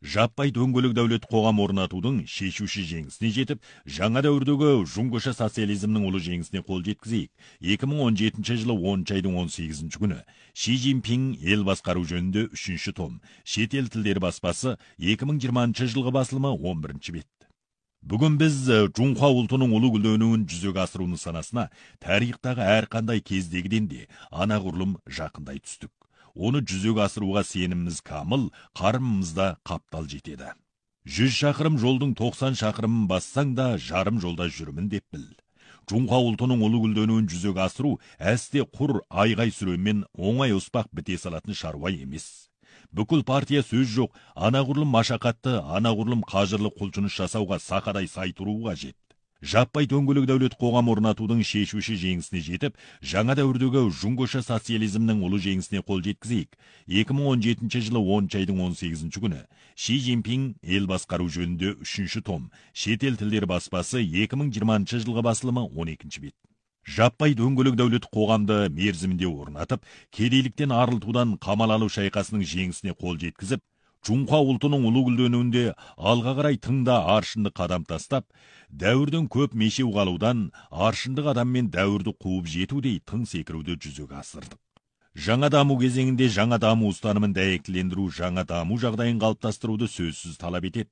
Жаппай дөңгөлек дәулет қоғам орнатудың шешуші жеңісіне жетіп, жаңа дәуірдегі жұңгыша социализмнің ұлы жеңісіне қол жеткізейік. 2017 жылы 10 айдың 18 күні Ши Цзиньпин ел басқару жөнінде 3 том, шетел тілдері баспасы 2020 жылғы басылымы 11 бет. Бүгін біз Жұңқа ұлтының ұлы гүлденуін жүзеге асыру нысанасына тарихтағы әрқандай кездегіден де анағұрлым жақындай түстік. Оны жүзеге асыруға сеніміміз камыл, қарымымыз да қаптал жетеді. 100 шақырым жолдың 90 шақырымын бассаң да жарым жолда жүрмін деп біл. Жұңқа ұлтының ұлы гүлденуін жүзеге асыру әсте құр айғай сүремен оңай оспақ біте салатын шаруа емес. Бүкіл партия сөз жоқ, анағұрлым машақатты, анағұрлым қажырлы құлшыныс жасауға сақадай сай тұруы қажет. Жаппай дөңгөлек дәулет қоғам орнатудың шешуші жеңісіне жетіп, жаңа дәуірдегі жұңгыша социализмнің ұлы жеңісіне қол жеткізейік. 2017 жылы 10 айдың 18 күні Ши Цзиньпин ел басқару жөнінде 3 том, шетел тілдері баспасы 2020 жылғы басылымы 12 бет. Жаппай дөңгөлек дәулет қоғамды мерзімінде орнатып, кедейліктен арылтудан Қамал алу шайқасының жеңісіне қол жеткізіп, Жұңқа ұлтының ұлы гүлденуінде алға қарай тыңда аршынды қадам тастап, дәуірдің көп мешеу қалудан аршынды қадаммен дәуірді қуып жетудей тың секіруді жүзеге асырдық. Жаңа даму кезеңінде жаңа даму ұстанымын дәйектілендіру, жаңа даму жағдайын қалыптастыруды сөзсіз талап етеді.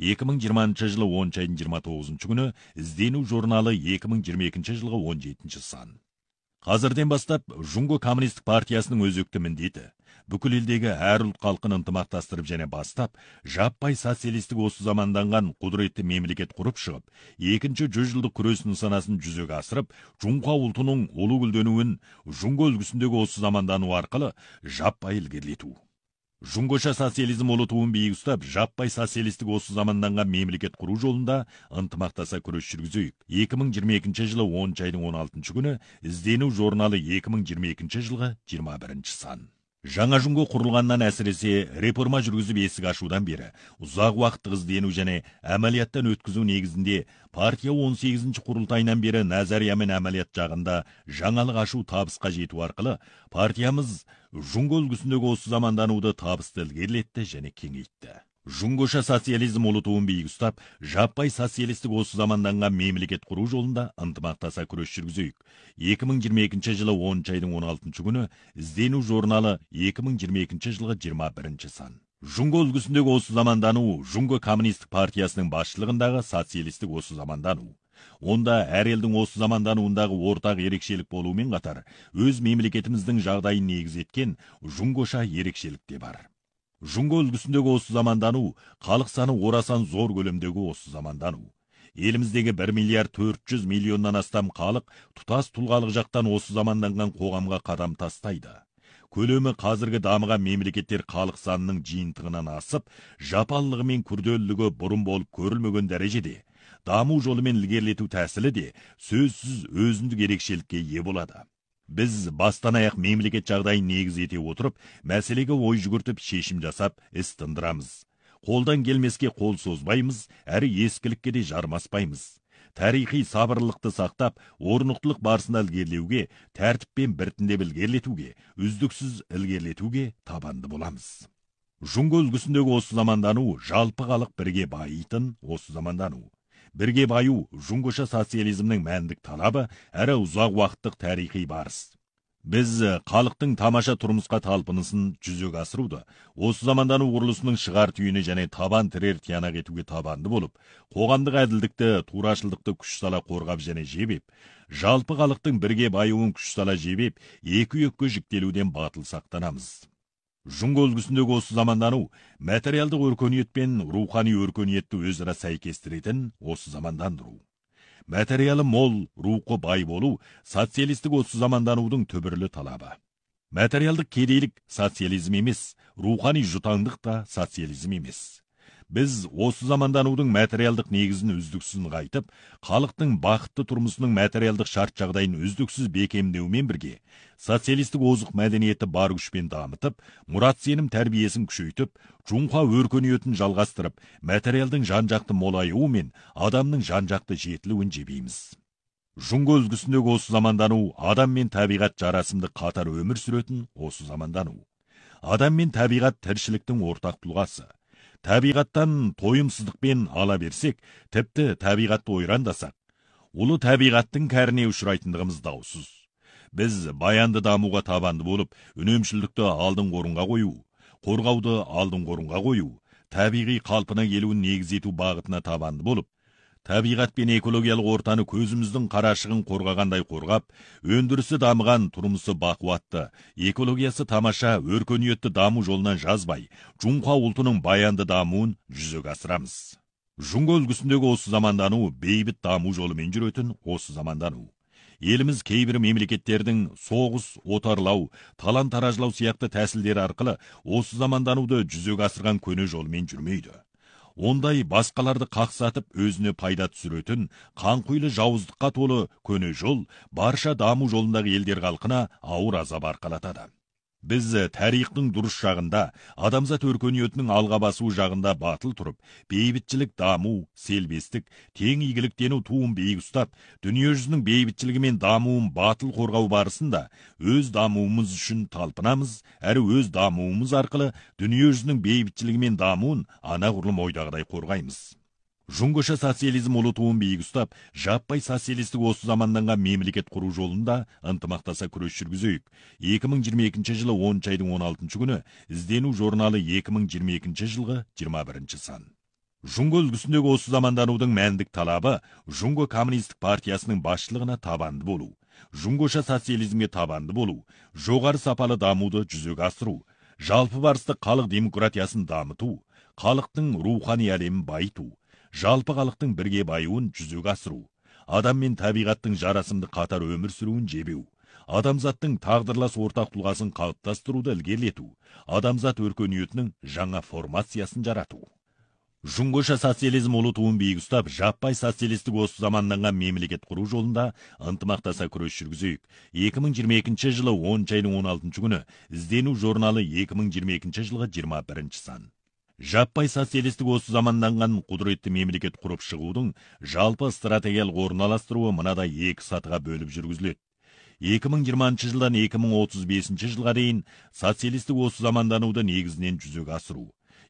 2020 жылы 10 айдың 29 күні іздену журналы 2022 жылғы 17 сан. Қазірден бастап Жұңго коммунистік партиясының өзекті міндеті бүкіл елдегі әр ұлт халқын ынтымақтастырып және бастап, жаппай социалистік осы заманданған құдіретті мемлекет құрып шығып, екінші 100 жылдық күрес нысанасын жүзеге асырып, Жұңқа ұлтының ұлы гүлденуін Жұңго үлгісіндегі осы замандану арқылы жаппай ілгерілету. Жұңгыша социализм ұлы туын биік ұстап, жаппай социалистік осы заманданған мемлекет құру жолында ынтымақтаса күрес жүргізейік. 2022 жылы 10 айдың 16 күні іздену журналы 2022 жылғы 21 сан. Жаңа Жұңго құрылғаннан әсіресе реформа жүргізіп есік ашудан бері ұзақ уақыттық іздену және әмәлияттан өткізу негізінде партия 18 құрылтайынан бері назария мен әмәлият жағында жаңалық ашу табысқа жету арқылы партиямыз Жұңго үлгісіндегі осы замандануды табысты ілгерілетті және кеңейтті. Жұңгыша социализм ұлы туын биік ұстап, жаппай социалистік осы заманданған мемлекет құру жолында ынтымақтаса күрес жүргізейік. 2022 жылы 10 айдың 16 күні іздену журналы 2022 жылғы 21 сан. Жұңго үлгісіндегі осы замандану Жұңго коммунистік партиясының басшылығындағы социалистік осы замандану. Онда әр елдің осы замандануындағы ортақ ерекшелік болуымен қатар, өз мемлекетіміздің жағдайын негіз еткен жұңгыша ерекшелік те бар. Жұңго үлгісіндегі осы замандану, халық саны орасан зор көлемдегі осы замандану. Еліміздегі 1 миллиард 400 миллионнан астам халық тұтас тұлғалық жақтан осы заманданған қоғамға қадам тастайды. Көлемі қазіргі дамыған мемлекеттер халық санының жиынтығынан асып, жапалылығы мен күрделілігі бұрын болып көрілмеген дәрежеде, даму жолымен ілгерілету тәсілі де сөзсіз өзіндік ерекшелікке ие болады. Біз бастан аяқ мемлекет жағдайын негіз ете отырып, мәселеге ой жүгіртіп шешім жасап, іс тындырамыз. Қолдан келмеске қол созбаймыз, әрі ескілікке де жармаспаймыз. Тарихи сабырлықты сақтап, орнықтылық барысында ілгерілеуге, тәртіппен біртіндеп ілгерілетуге, үздіксіз ілгерілетуге табанды боламыз. Жұңго үлгісіндегі осы замандану жалпы халық бірге байитын осы замандану. Бірге баю жұңгыша социализмнің мәндік талабы, әрі ұзақ уақыттық тарихи барыс. Біз халықтың тамаша тұрмысқа талпынысын жүзеге асыруды, осы замандану құрылысының шығар түйіні және табан тірер тиянақ етуге табанды болып, қоғамдық әділдікті, турашылдықты күш сала қорғап және жебеп, жалпы халықтың бірге баюын күш сала жебеп, екі жіктелуден батыл сақтанамыз. Жұңго үлгісіндегі осы замандану, материалдық өркениет пен рухани өркениетті өзара сәйкестіретін осы замандандыру. Материалы мол, рухы бай болу, социалистік осы заманданудың түбірлі талабы. Материалдық кедейлік социализм емес, рухани жұтаңдық та социализм емес. Біз осы заманданудың материалдық негізін үздіксіз нығайтып, халықтың бақытты тұрмысының материалдық шарт жағдайын үздіксіз бекемдеумен бірге, социалистік озық мәдениеті бар күшпен дамытып, мұрат сенім тәрбиесін күшейтіп, жұңқа өркениетін жалғастырып, материалдың жан-жақты молаюы мен адамның жан-жақты жетілуін жебейміз. Жұңго үлгісіндегі осы замандану адам мен табиғат жарасымды қатар өмір сүретін осы замандану. Адам мен табиғат тіршіліктің ортақ тұлғасы. табиғаттан тойымсыздықпен ала берсек, тіпті табиғатты ойрандасақ, ұлы табиғаттың кәріне ұшырайтындығымыз даусыз. Біз баянды дамуға табанды болып, үнемшілдікті алдын орынға қою, қорғауды алдын орынға қою, табиғи қалпына келуін негіз ету бағытына табанды болып, табиғат пен экологиялық ортаны көзіміздің қарашығын қорғағандай қорғап, өндірісі дамыған, тұрмысы бақуатты, экологиясы тамаша, өркениетті даму жолынан жазбай, Жұңқа ұлтының баянды дамуын жүзеге асырамыз. Жұңға үлгісіндегі осы замандану бейбіт даму жолымен жүретін осы замандану. Еліміз кейбір мемлекеттердің соғыс, отарлау, талан-таражлау сияқты тәсілдері арқылы осы замандануды жүзеге асырған көне жолмен жүрмейді. Ондай басқаларды қақсатып өзіне пайда түсіретін қанқұйлы жауыздыққа толы көне жол барша даму жолындағы елдер халқына ауыр азап арқалатады. Біз тарихтың дұрыс жағында, адамзат өркениетінің алға басуы жағында батыл тұрып, бейбітшілік даму, селбестік, тең игіліктену туын биік ұстап, дүниежүзінің бейбітшілігі мен дамуын батыл қорғау барысында өз дамуымыз үшін талпынамыз, әрі өз дамуымыз арқылы дүниежүзінің бейбітшілігі мен дамуын анағұрлым ойдағыдай қорғаймыз. Жұңғыша социализм ұлы туын биік ұстап, жаппай социалистік осы заманданған мемлекет құру жолында ынтымақтаса күрес жүргізейік. 2022 жылы 10 айдың 16 күні іздену журналы 2022 жылғы 21 сан. Жұңғы үлгісіндегі осы заманданудың мәндік талабы Жұңғы коммунистік партиясының басшылығына табанды болу, жұңғыша социализмге табанды болу, жоғары сапалы дамуды жүзеге асыру, жалпы барысты халық демократиясын дамыту, халықтың рухани әлемін байыту, жалпы халықтың бірге баюын жүзеге асыру, адам мен табиғаттың жарасымды қатар өмір сүруін жебеу, адамзаттың тағдырлас ортақ тұлғасын қалыптастыруды ілгерілету, адамзат өркениетінің жаңа формациясын жарату. Жұңғыша социализм ұлы туын биік ұстап, жаппай социалистік осы заманданған мемлекет құру жолында ынтымақтаса күрес жүргізейік. 2022 жылы 10 айдың 16 күні іздену журналы 2022 жылғы 21 сан. Жаппай социалистік осы заманданған құдіретті мемлекет құрып шығудың жалпы стратегиялық орналастыруы мынадай екі сатыға бөліп жүргізіледі. 2020 жылдан 2035 жылға дейін социалистік осы замандануды негізінен жүзеге асыру.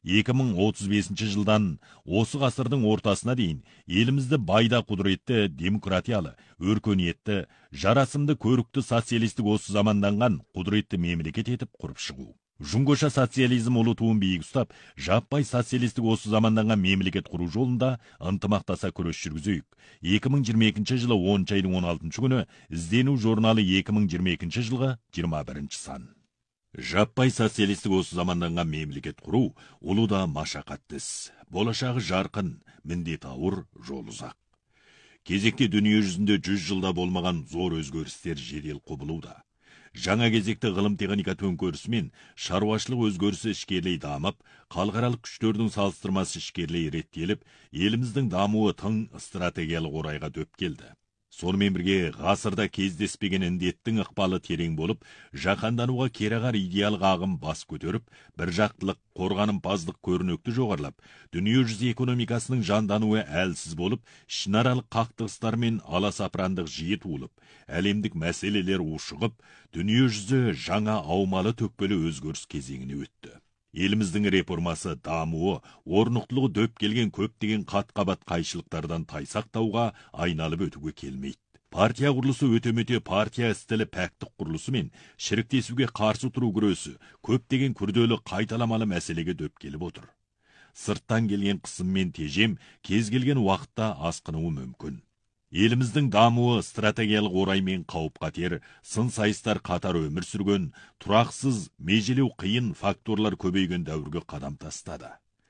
2035 жылдан осы ғасырдың ортасына дейін елімізді байда құдіретті, демократиялы, өркениетті, жарасымды көрікті социалистік осы заманданған құдіретті мемлекет етіп құрып шығу. Жұңғыша социализм ұлы туын биік ұстап, жаппай социалистік осы заманданған мемлекет құру жолында ынтымақтаса күрес жүргізейік. 2022 жылы 10 айдың 16 күні іздену журналы 2022 жылғы 21 сан. Жаппай социалистік осы заманданған мемлекет құру ұлы да машақатты іс. Болашағы жарқын, міндет ауыр, жол ұзақ. Кезекте дүние жүзінде 100 жылда болмаған зор өзгерістер жедел құбылуда. Жаңа кезекті ғылым техника төңкерісімен шаруашылық өзгерісі ішкерлей дамып, халықаралық күштердің салыстырмасы ішкерлей реттеліп, еліміздің дамуы тың стратегиялық орайға дөп келді. Сонымен бірге ғасырда кездеспеген індеттің ықпалы терең болып, жаһандануға кереғар идеалға ағым бас көтеріп, бір жақтылық, қорғанымпаздық көрнекті жоғарлап, дүниежүзі экономикасының жандануы әлсіз болып, ішінаралық қақтығыстар мен аласапырандық жиі туылып, әлемдік мәселелер ушығып, дүниежүзі жаңа аумалы төкпелі өзгеріс кезеңіне өтті. Еліміздің реформасы, дамуы, орнықтылығы дөп келген көптеген қат-қабат қайшылықтардан тайсақтауға айналып өтуге келмейді. Партия құрылысы өте-мөте партия істілі пәктік құрылысы мен шіріктесуге қарсы тұру күресі көптеген күрделі қайталамалы мәселеге дөп келіп отыр. Сырттан келген қысым мен тежем кез келген уақытта асқынуы мүмкін. Еліміздің дамуы стратегиялық ораймен қауіп-қатер, сын-сайыстар қатар өмір сүрген, тұрақсыз, межелеу қиын факторлар көбейген дәуірге қадам тастады.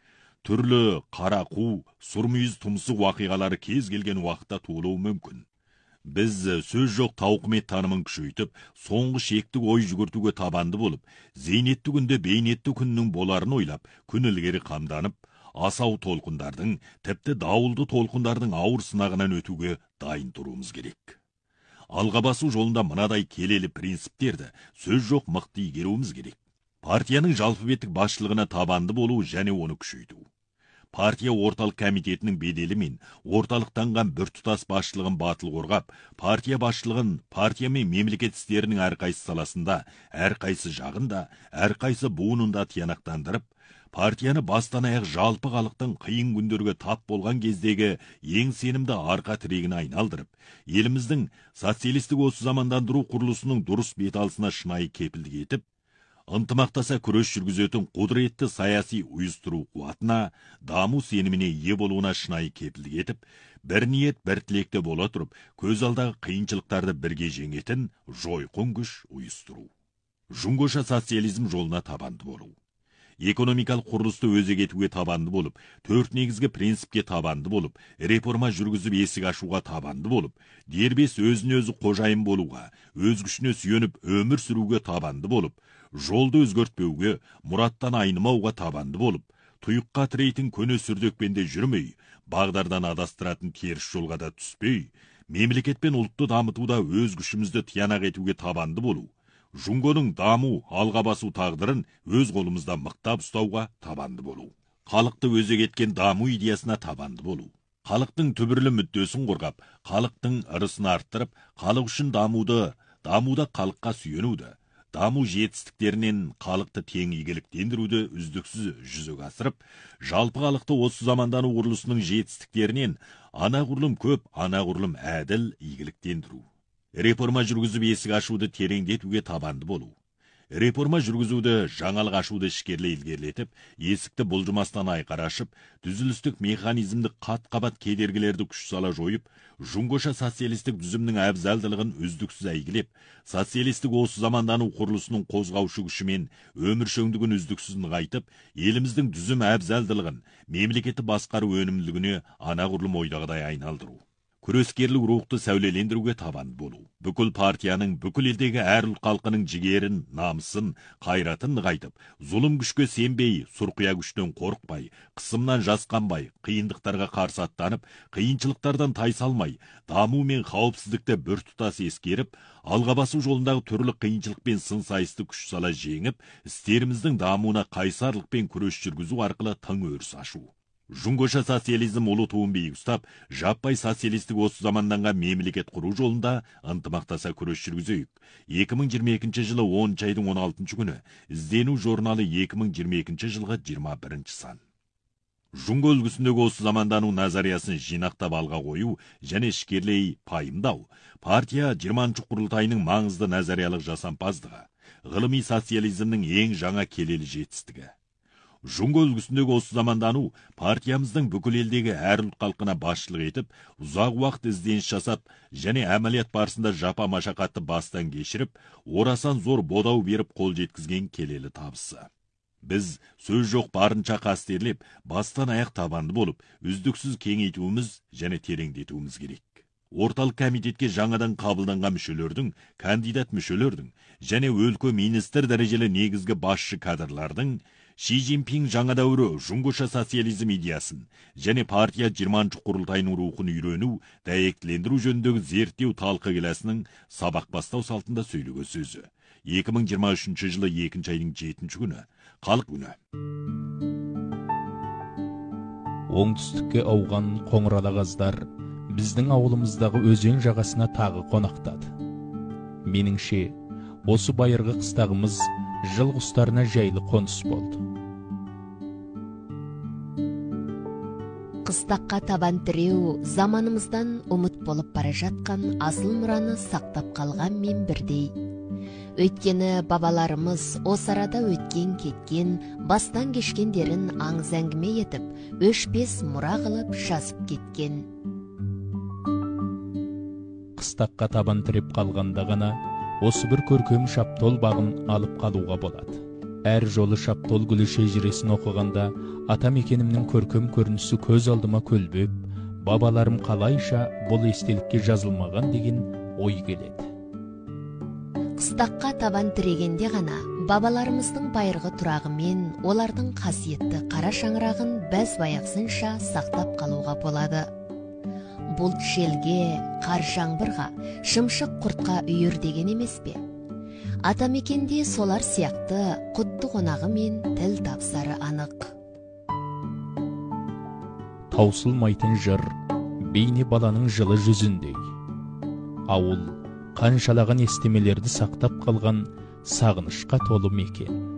Түрлі қарақу, сұрмүйіз тұмсық уақиғалары кез келген уақытта туылуы мүмкін. Біз сөз жоқ тауқымет танымын күшейтіп, соңғы шектік ой жүгіртуге табанды болып, зейнетті күнде бейнетті күннің боларын ойлап, күн ілгері қамданып, асау толқындардың, тіпті дауылды толқындардың ауыр сынағынан өтуге дайын тұруымыз керек. Алға басу жолында мынадай келелі принциптерді сөз жоқ мықты игеруіміз керек. Партияның жалпы беттік басшылығына табанды болу және оны күшейту. Партия орталық комитетінің беделі мен орталықтанған біртұтас басшылығын батыл қорғап, партия басшылығын партия мен мемлекет істерінің әрқайсы саласында, әрқайсы жағында, әрқайсы буынында тиянақтандырып, партияны бастан аяқ жалпы халықтың қиын күндерге тап болған кездегі ең сенімді арқа тірегіне айналдырып, еліміздің социалистік осы замандандыру құрылысының дұрыс беталысына шынайы кепілдік етіп, ынтымақтаса күрес жүргізетін құдіретті саяси ұйыстыру қуатына, даму сеніміне ие болуына шынайы кепілдік етіп, бір ниет, бір тілекте бола тұрып, көз алдағы қиыншылықтарды бірге жеңетін жойқын күш ұйыстыру. Жұңғоша социализм жолына табанды болу. Экономикалық құрылысты өзек етуге табанды болып, 4 негізгі принципке табанды болып, реформа жүргізіп есік ашуға табанды болып, дербес өзіне өзі қожайын болуға, өз күшіне сүйеніп өмір сүруге табанды болып, жолды өзгертпеуге, мұраттан айнымауға табанды болып, тұйыққа тірейтін көне сүрдекпенде жүрмей, бағдардан адастыратын теріс жолға да түспей, мемлекет пен ұлтты дамытуда өз күшімізді тиянақ етуге табанды болу, Жұңғоның даму, алға басу тағдырын өз қолымызда мықтап ұстауға табанды болу. Халықты өзек еткен даму идеясына табанды болу. Халықтың түбірлі мүддесін қорғап, халықтың ырысын арттырып, халық үшін дамуда халыққа сүйенуді, даму жетістіктерінен халықты тең игіліктендіруді үздіксіз жүзеге асырып, жалпы халықты осы замандану құрылысының жетістіктерінен анағұрлым көп, анағұрлым әділ игіліктендіру. Реформа жүргізіп есік ашуды тереңдетуге табанды болу. Реформа жүргізуді жаңалық ашуды ішкерлі илгерлетіп, есікті бұлжымастан айқара ашып, түзілістік механизмді қат-қабат кедергілерді күш сала жойып, жұңғоша социалистік түзімнің әбзалдылығын үздіксіз әйгілеп, социалистік осы замандану құрылысының қозғаушы күшімен өміршөңдігін үздіксіз нығайтып, еліміздің түзім әбзалдылығын, мемлекетті басқару өнімділігіне анағұрлым ойдағыдай айналдыру. Күрескерлік рухты сәулелендіруге табанды болу. Бүкіл партияның бүкіл елдегі әр ұлт халқының жігерін, намысын, қайратын нығайтып, зұлым күшке сенбей, сұрқия күштен қорықпай, қысымнан жасқанбай, қиындықтарға қарсы аттанып, қиыншылықтардан тайсалмай, даму мен қауіпсіздікті біртұтас ескеріп, алға басу жолындағы түрлі қиыншылық пен сын сайысты күш сала жеңіп, істеріміздің дамуына қайсарлық пен күрес жүргізу арқылы тың өріс ашу. Жұңғоша социализм ұлы туын биік ұстап, жаппай социалистік осы заманданған мемлекет құру жолында ынтымақтаса күрес жүргізейік. 2022 жылы 10 айдың 16 күні іздену журналы 2022 жылғы 21 сан. Жұңго үлгісіндегі осы замандану назариясын жинақтап алға қою және ішкерлей пайымдау, партия 20 құрылтайының маңызды назариялық жасампаздығы, ғылыми социализмнің ең жаңа келелі жетістігі. Жұңго үлгісіндегі осы замандану партиямыздың бүкіл елдегі әр ұлт халқына басшылық етіп, ұзақ уақыт ізденіс жасап, және әмәлият барысында жапа машақатты бастан кешіріп, орасан зор бодау беріп қол жеткізген келелі табысы. Біз сөз жоқ барынша қастерлеп, бастан аяқ табанды болып, үздіксіз кеңейтуіміз және тереңдетуіміз керек. Орталық комитетке жаңадан қабылданған мүшелердің, кандидат мүшелердің және өлкө министр дәрежелі негізгі басшы кадрлардың Ши Цзиньпин жаңа дәуірі жұңғоша социализм идеясын және партия 20 құрылтайының рухын үйрену, дәйектілендіру жөніндегі зерттеу талқы келесінің сабақ бастау салтында сөйлеген сөзі. 2023 жылы 2 айдың 7 күні, халық күні. Оңтүстікке ауған қоңыралағаздар біздің ауылымыздағы өзен жағасына тағы қонақтады. Меніңше, осы байырғы қыстағымыз жыл құстарына жайлы қоныс болды. Қыстаққа табан тіреу заманымыздан ұмыт болып бара жатқан асыл мұраны сақтап қалған мен бірдей. Өйткені бабаларымыз осы арада өткен кеткен, бастан кешкендерін аңыз әңгіме етіп, өшпес мұра қылып жазып кеткен. Қыстаққа табан тіреп қалғанда ғана осы бір көркем шаптол бағын алып қалуға болады. Әр жолы шаптол гүлі шежіресін оқығанда ата мекенімнің көркем көрінісі көз алдыма көлбеп, бабаларым қалайша бұл естелікке жазылмаған деген ой келеді. Қыстаққа табан тірегенде ғана бабаларымыздың байырғы тұрағы мен олардың қасиетті қара шаңырағын бәз баяқсынша сақтап қалуға болады. Бұлт желге, қар жаңбырға, шымшық құртқа үйір деген емес пе? Атамекенде солар сияқты құтты қонағы мен тіл тапсары анық. Таусылмайтын жыр, бейне баланың жылы жүзіндей. Ауыл, қаншалаған естемелерді сақтап қалған сағынышқа толы мекен.